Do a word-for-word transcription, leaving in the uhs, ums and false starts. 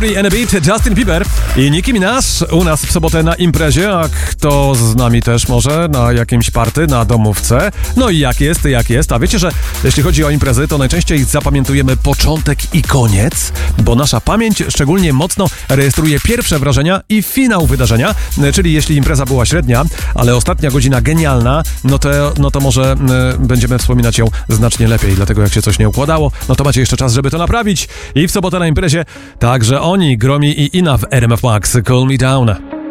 Fury and a Beat, Justin Bieber i Nicki Minaj u nas w sobotę na imprezie, a kto z nami też może na jakimś party, na domówce. No i jak jest, jak jest. A wiecie, że jeśli chodzi o imprezy, to najczęściej zapamiętujemy początek i koniec, bo nasza pamięć szczególnie mocno rejestruje pierwsze wrażenia i finał wydarzenia, czyli jeśli impreza była średnia, ale ostatnia godzina genialna, no to, no to może y, będziemy wspominać ją znacznie lepiej, dlatego jak się coś nie układało, no to macie jeszcze czas, żeby to naprawić. I w sobotę na imprezie także oni, Gromi i Ina w R M F Max, Cool Me Down.